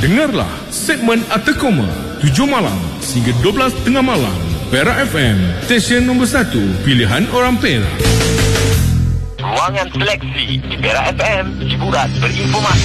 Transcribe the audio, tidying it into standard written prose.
Dengarlah segmen Atekoma 7 malam hingga 12 tengah malam. Perak FM, stesen nombor 1 pilihan orang Perak. Ruangan seleksi di Perak FM, hiburan berinformasi.